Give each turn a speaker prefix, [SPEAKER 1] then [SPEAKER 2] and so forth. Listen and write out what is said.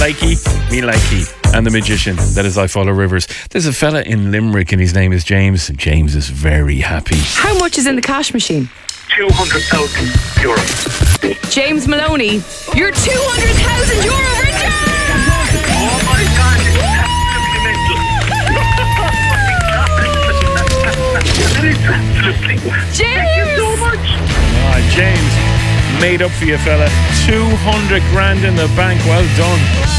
[SPEAKER 1] Me likey, and the magician that is I Follow Rivers. There's a fella in Limerick and his name is James. James is very happy.
[SPEAKER 2] How much is in the cash machine?
[SPEAKER 3] €200,000.
[SPEAKER 2] James Maloney, you're €200,000 richer!
[SPEAKER 3] Oh my God, it's absolutely.
[SPEAKER 2] James!
[SPEAKER 3] Thank you so much.
[SPEAKER 1] James, made up for you, fella. 200 grand in the bank. Well done.